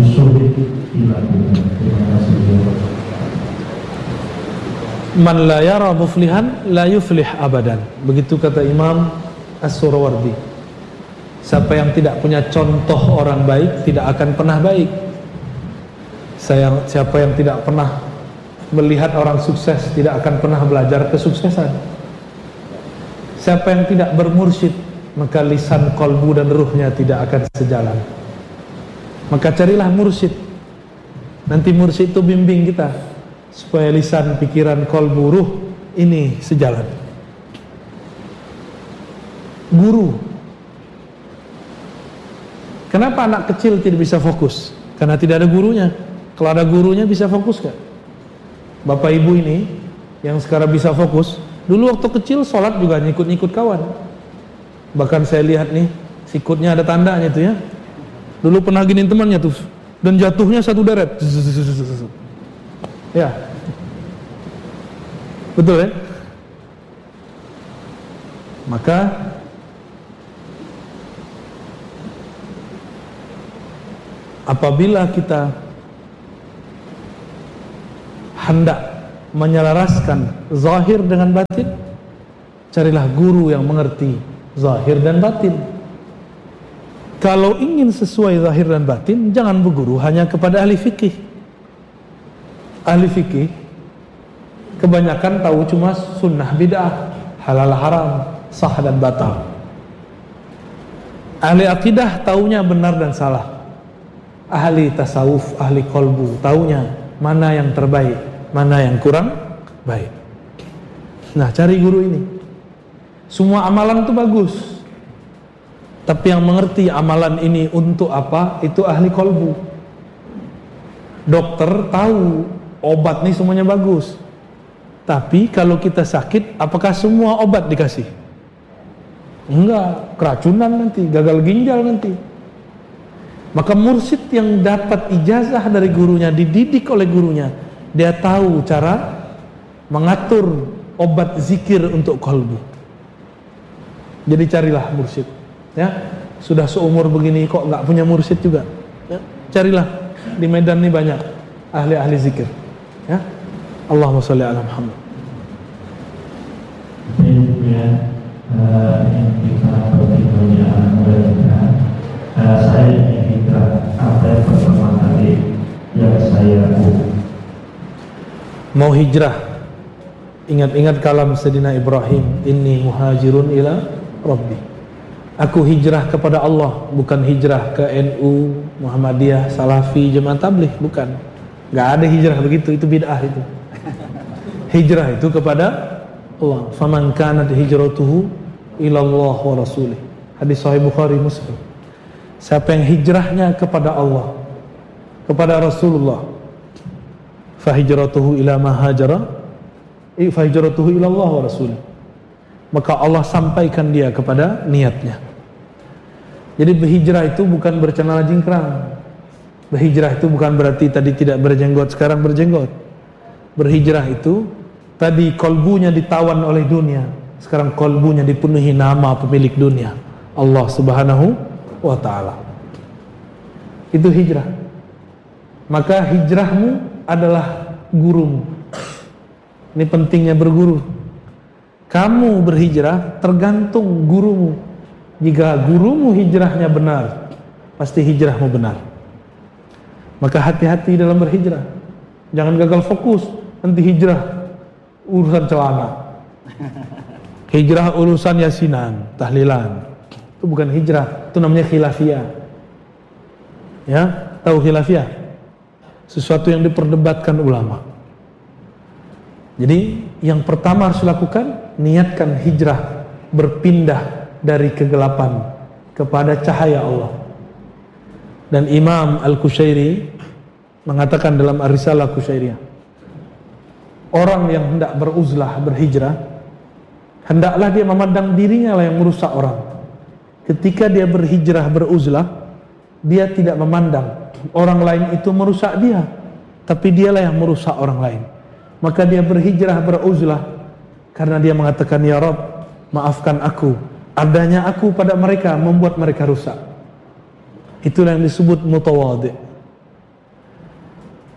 sulit dilakukan? Terima kasih. Man la yara muflihan la yuflih abadan. Begitu kata Imam As-Surawardi. Siapa yang tidak punya contoh orang baik tidak akan pernah baik. Siapa yang tidak pernah melihat orang sukses tidak akan pernah belajar kesuksesan. Siapa yang tidak bermursyid, maka lisan, kolbu dan ruhnya tidak akan sejalan. Maka carilah mursyid. Nanti mursyid itu bimbing kita supaya lisan, pikiran, kolbu, ruh ini sejalan. Guru. Kenapa anak kecil tidak bisa fokus? Karena tidak ada gurunya. Kalau ada gurunya bisa fokus gak? Bapak ibu ini yang sekarang bisa fokus, dulu waktu kecil sholat juga nyikut-nyikut kawan. Bahkan saya lihat nih, sikutnya ada tandanya tuh ya. Dulu pernah giniin temannya tuh, dan jatuhnya satu deret. Ya, betul ya. Maka apabila kita hendak menyelaraskan zahir dengan batin, carilah guru yang mengerti zahir dan batin. Kalau ingin sesuai zahir dan batin, jangan berguru hanya kepada ahli fikih. Ahli fikih kebanyakan tahu cuma sunnah bid'ah, halal haram, sah dan batal. Ahli akidah taunya benar dan salah. Ahli tasawuf, ahli kolbu taunya mana yang terbaik, mana yang kurang baik. Nah, cari guru ini. Semua amalan itu bagus, tapi yang mengerti amalan ini untuk apa, itu ahli kolbu. Dokter tahu obat nih semuanya bagus, tapi kalau kita sakit, apakah semua obat dikasih? Enggak, keracunan nanti, gagal ginjal nanti. Maka mursyid yang dapat ijazah dari gurunya, dididik oleh gurunya, dia tahu cara mengatur obat zikir untuk kolbu. Jadi carilah mursyid. Ya, sudah seumur begini kok nggak punya mursyid juga. Ya, carilah, di Medan nih banyak ahli-ahli zikir. Ya, Allahumma sholli ala Muhammad. Yang kita pertanyaan mereka, saya ingin hijrah. Apa yang pertama kali yang saya mau hijrah? Ingat-ingat kalam Sayyidina Ibrahim, inni muhajirun ila Rabbi. Aku hijrah kepada Allah, bukan hijrah ke NU, Muhammadiyah, Salafi, Jemaah Tabligh, bukan. Gak ada hijrah begitu, itu bid'ah itu. Hijrah itu kepada Allah. Faman kanat hijratuhu ilallah wa rasulih. Hadis Sahih Bukhari Muslim. Siapa yang hijrahnya kepada Allah, kepada Rasulullah, fa hijratuhu ila ma hajara, fa hijratuhu ilallah wa rasulih. Maka Allah sampaikan dia kepada niatnya. Jadi berhijrah itu bukan bercelana jingkrang. Berhijrah itu bukan berarti tadi tidak berjenggot, sekarang berjenggot. Berhijrah itu tadi kolbunya ditawan oleh dunia, sekarang kolbunya dipenuhi nama pemilik dunia, Allah Subhanahu wa ta'ala. Itu hijrah. Maka hijrahmu adalah gurumu. Ini pentingnya berguru. Kamu berhijrah tergantung gurumu. Jika gurumu hijrahnya benar, pasti hijrahmu benar. Maka hati-hati dalam berhijrah. Jangan gagal fokus, nanti hijrah urusan celana. Hijrah urusan yasinan, tahlilan. Itu bukan hijrah, itu namanya khilafiyah. Ya, tahu khilafiyah? Sesuatu yang diperdebatkan ulama. Jadi yang pertama harus dilakukan, niatkan hijrah, berpindah dari kegelapan kepada cahaya Allah. Dan Imam Al-Qushairi mengatakan dalam Ar-Risalah Qushairiyah, orang yang hendak beruzlah, berhijrah, hendaklah dia memandang dirinya lah yang merusak orang. Ketika dia berhijrah, beruzlah, dia tidak memandang orang lain itu merusak dia, tapi dialah yang merusak orang lain. Maka dia berhijrah, beruzlah karena dia mengatakan, ya Rabb, maafkan aku, adanya aku pada mereka membuat mereka rusak. Itulah yang disebut mutawadhi.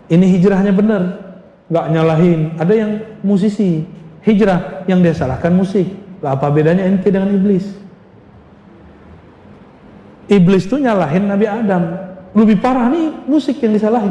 Ini hijrahnya benar, nggak nyalahin. Ada yang musisi hijrah, yang dia salahkan musik. Lah apa bedanya ente dengan iblis? Iblis tuh nyalahin Nabi Adam. Lebih parah nih musik yang disalahin.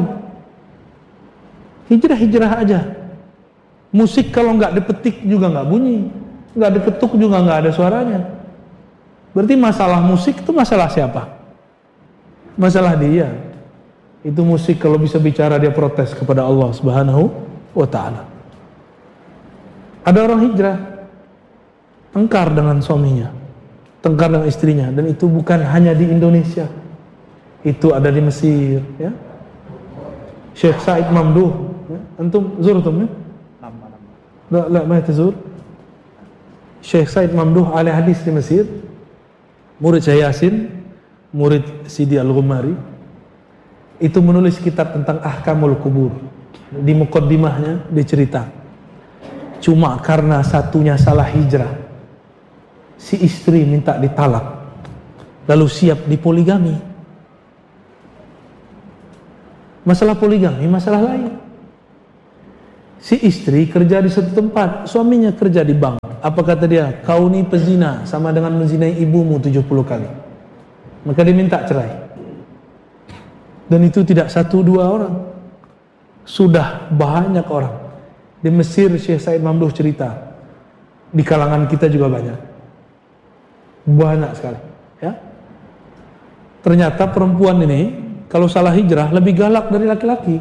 Hijrah aja. Musik kalau nggak dipetik juga nggak bunyi, nggak diketuk juga nggak ada suaranya. Berarti masalah musik itu masalah siapa? Masalah dia. Itu musik kalau bisa bicara dia protes kepada Allah Subhanahu wa ta'ala. Ada orang hijrah, tengkar dengan suaminya, tengkar dengan istrinya, dan itu bukan hanya di Indonesia. Itu ada di Mesir, ya. Syekh Said Mamduh, ya. Antum zurtum ya? La ma tazur. Syekh Said Mamduh ahli hadis di Mesir, murid Syekh Yasin, murid Sidi Al-Ghumari. Itu menulis kitab tentang ahkamul kubur. Di muqaddimahnya dicerita, cuma karena satunya salah hijrah, si istri minta ditalak, lalu siap dipoligami. Masalah poligami masalah lain. Si istri kerja di satu tempat, suaminya kerja di bank. Apa kata dia? Kau ni pezina, sama dengan menzinai ibumu 70 kali. Maka dia minta cerai. Dan itu tidak satu dua orang, sudah banyak orang. Di Mesir Syekh Said Mamduh cerita, di kalangan kita juga banyak sekali, ya. Ternyata perempuan ini kalau salah hijrah lebih galak dari laki-laki.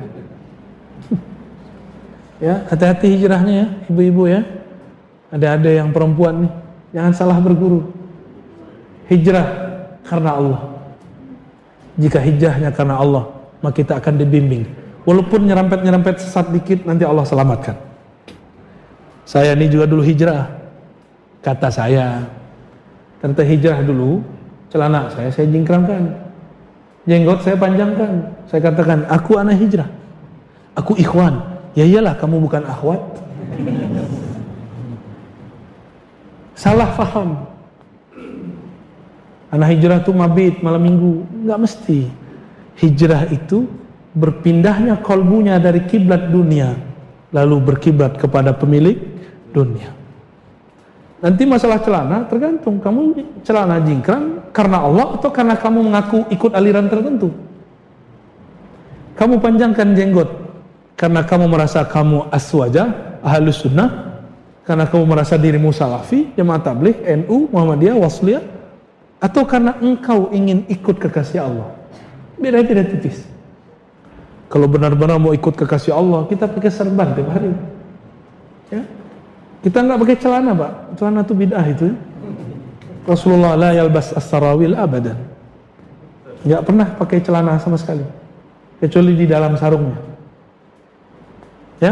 Ya, hati-hati hijrahnya ya, ibu-ibu ya. Ada yang perempuan nih, jangan salah berguru. Hijrah karena Allah. Jika hijrahnya karena Allah, maka kita akan dibimbing. Walaupun nyerempet sesat dikit, nanti Allah selamatkan. Saya ini juga dulu hijrah. Kata saya, ternyata hijrah dulu, celana saya jingkrangkan, jenggot saya panjangkan. Saya katakan, aku anak hijrah, aku ikhwan. Ya iyalah, kamu bukan akhwat. Salah faham. Anak hijrah itu mabit malam minggu, nggak mesti. Hijrah itu berpindahnya kolbunya dari kiblat dunia, lalu berkiblat kepada pemilik dunia. Nanti masalah celana tergantung, kamu celana jingkrang karena Allah atau karena kamu mengaku ikut aliran tertentu. Kamu panjangkan jenggot karena kamu merasa kamu aswaja, ahlus sunnah, karena kamu merasa dirimu salafi, jamaah tabligh, NU, Muhammadiyah, Wasliyah, atau karena engkau ingin ikut kekasih Allah. Beda tipis. Kalau benar-benar mau ikut kekasih Allah, kita pakai serban tiap hari, ya. Kita nggak pakai celana, Pak. Celana itu bid'ah itu, ya. Rasulullah la yalbas as-sarawil abadan, nggak pernah pakai celana sama sekali, kecuali di dalam sarungnya, ya.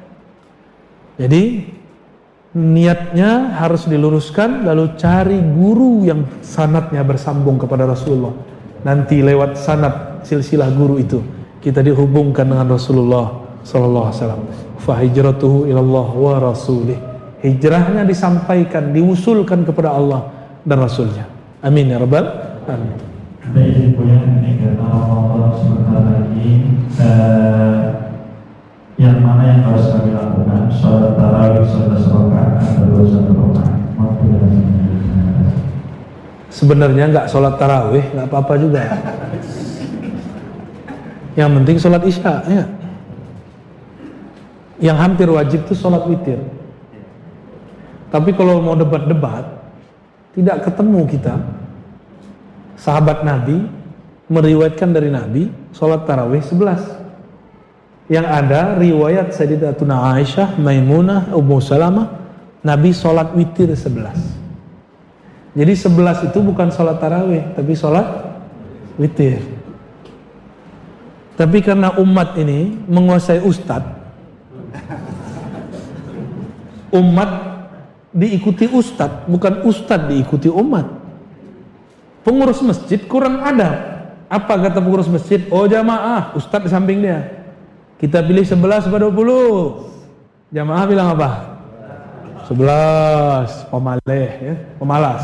Jadi niatnya harus diluruskan, lalu cari guru yang sanadnya bersambung kepada Rasulullah. Nanti lewat sanad silsilah guru itu kita dihubungkan dengan Rasulullah sallallahu alaihi wasallam. Fa hijratuhu ilallah wa rasulih. Hijrahnya disampaikan, diusulkan kepada Allah dan Rasulnya. Amin ya rabbal alamin. Baik, Ibu yang ini karena Ramadan sebentar lagi, yang mana yang harus kami lakukan? Sholat tarawih 11 rakaat atau 21 rakaat? Sebenarnya nggak sholat tarawih, nggak apa-apa juga. Yang penting sholat isya, ya. Yang hampir wajib itu sholat witir. Tapi kalau mau debat-debat, tidak ketemu kita. Sahabat Nabi meriwayatkan dari Nabi sholat tarawih 11. Yang ada riwayat Sayyidatuna Aisyah, Maimunah, Ummu Salamah, Nabi sholat witir 11. Jadi 11 itu bukan sholat tarawih, tapi sholat witir. Tapi karena umat ini menguasai ustadz, umat diikuti ustadz, bukan ustadz diikuti umat. Pengurus masjid kurang adab. Apa kata pengurus masjid? Oh jamaah, ustadz di samping dia. Kita pilih 11 pada 20. Jamaah bilang apa? 11. Pemaleh, ya? Pemalas.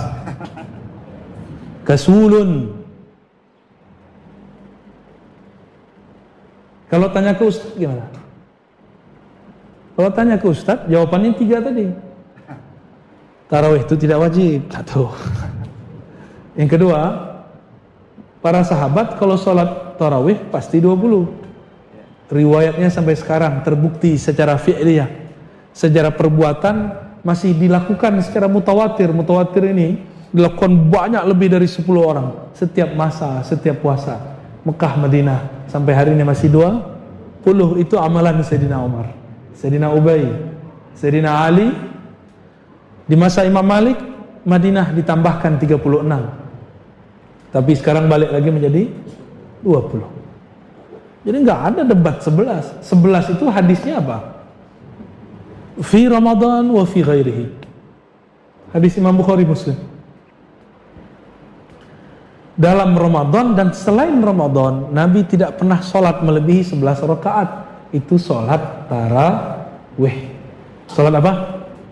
Kasulun. Kalau tanya ke Ustadz gimana? Kalau tanya ke Ustadz, jawabannya 3 tadi. Tarawih itu tidak wajib. 1. Yang kedua, para sahabat kalau sholat tarawih pasti 20. Riwayatnya sampai sekarang terbukti secara fi'liyah, secara perbuatan masih dilakukan secara mutawatir. Mutawatir ini dilakukan banyak lebih dari 10 orang setiap masa, setiap puasa. Mekah, Madinah, sampai hari ini masih 20. Itu amalan Sayyidina Umar, Sayyidina Ubay, Sayyidina Ali. Di masa Imam Malik, Madinah ditambahkan 36. Tapi sekarang balik lagi menjadi 20. Jadi nggak ada debat 11. 11 itu hadisnya apa? Fi Ramadan wa fi ghairihi. Hadis Imam Bukhari Muslim. Dalam Ramadan dan selain Ramadan, Nabi tidak pernah sholat melebihi 11 rakaat. Itu sholat tarawih. Sholat apa?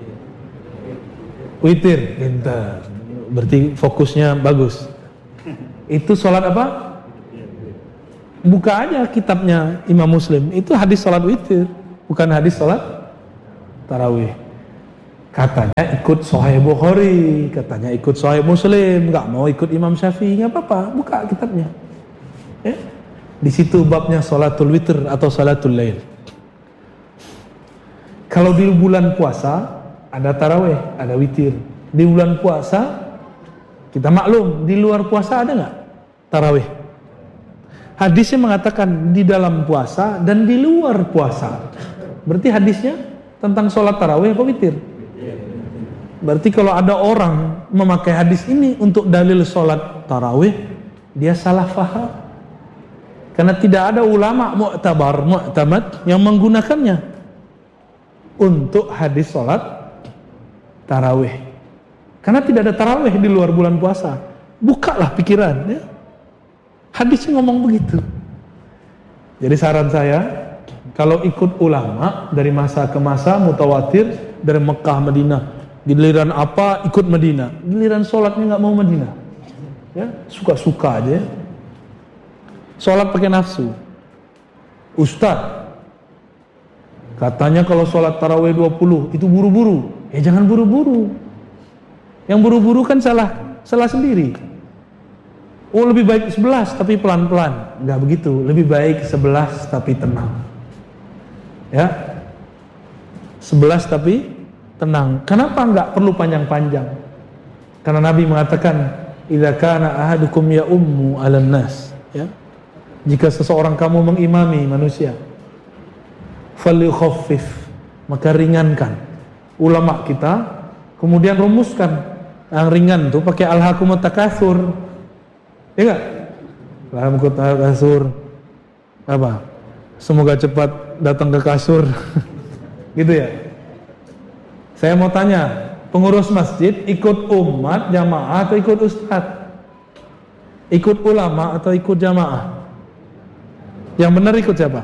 Witir. Pintar. Berarti fokusnya bagus. Itu sholat apa? Buka aja kitabnya Imam Muslim. Itu hadis sholat witir, bukan hadis sholat tarawih. Katanya ikut Sahih Bukhari, katanya ikut Sahih Muslim, nggak mau ikut Imam Syafi'i, nggak apa-apa. Buka kitabnya. Ya? Di situ babnya sholatul witir atau sholatul lail. Kalau di bulan puasa ada tarawih, ada witir. Di bulan puasa kita maklum, di luar puasa ada nggak tarawih? Hadisnya mengatakan di dalam puasa dan di luar puasa. Berarti hadisnya tentang sholat tarawih apa witir? Berarti kalau ada orang memakai hadis ini untuk dalil sholat tarawih, dia salah faham. Karena tidak ada ulama mu'tamad yang menggunakannya untuk hadis sholat tarawih. Karena tidak ada tarawih di luar bulan puasa. Bukalah pikiran, ya. Hadisnya ngomong begitu. Jadi saran saya, kalau ikut ulama dari masa ke masa mutawatir dari Mekah, Madinah, giliran apa ikut Madinah, giliran sholatnya nggak mau Madinah, ya suka-suka aja. Sholat pakai nafsu. Ustaz, katanya kalau sholat tarawih 20 itu buru-buru. Ya jangan buru-buru. Yang buru-buru kan salah sendiri. Oh lebih baik 11 tapi pelan-pelan. Enggak begitu, lebih baik 11 tapi tenang. Ya 11 tapi tenang. Kenapa enggak perlu panjang-panjang? Karena Nabi mengatakan idza kana ahadukum ya ummu 'alan nas, ya. Jika seseorang kamu mengimami manusia, falyukhaffif, maka ringankan. Ulama kita kemudian rumuskan yang ringan tuh pakai alhaakumut takatsur. Ya enggak? Alhaakumut takatsur apa? Semoga cepat datang ke kasur. Gitu ya. Saya mau tanya, pengurus masjid ikut umat jamaah atau ikut ustadz? Ikut ulama atau ikut jamaah? Yang benar ikut siapa?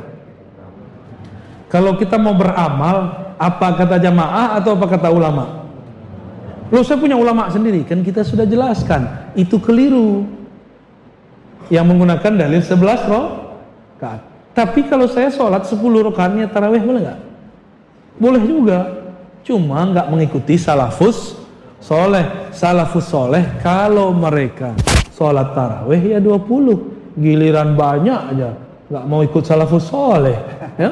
Kalau kita mau beramal, apa kata jamaah atau apa kata ulama? Loh saya punya ulama sendiri, kan kita sudah jelaskan, itu keliru. Yang menggunakan dalil 11 rakaat. Tapi kalau saya sholat 10 rakaatnya tarawih boleh nggak? Boleh juga. Cuma nggak mengikuti salafus soleh. Salafus soleh kalau mereka sholat tarawih ya 20. Giliran banyak aja. Nggak mau ikut salafus soleh. Ya?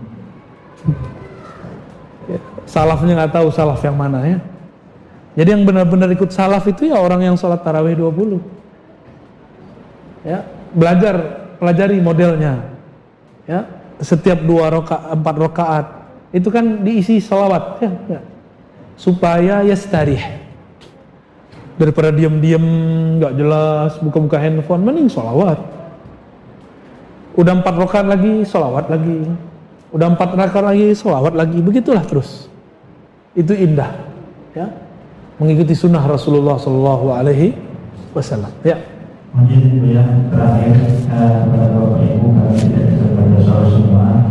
Salafnya nggak tahu salaf yang mana ya. Jadi yang benar-benar ikut salaf itu ya orang yang sholat tarawih 20. Ya, pelajari modelnya. Ya, setiap 4 rakaat itu kan diisi sholawat, ya. Supaya yastarih. Daripada diam-diam nggak jelas, buka-buka handphone, mending sholawat. Udah 4 rakaat lagi, sholawat lagi. Udah 4 rakaat lagi, sholawat lagi. Begitulah terus. Itu indah, ya. Mengikuti sunnah Rasulullah Sallallahu Alaihi Wasallam. Ya. Mungkin yang terakhir kepada Bapak Ibu kami tidak bisa pada soal semua.